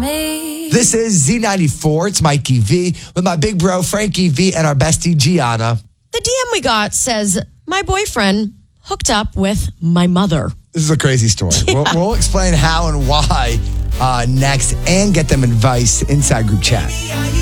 me. This is Z94. It's Mikey V with my big bro, Frankie V, and our bestie, Gianna. The DM we got says, my boyfriend hooked up with my mother. This is a crazy story. We'll explain how and why next and get them advice inside group chat.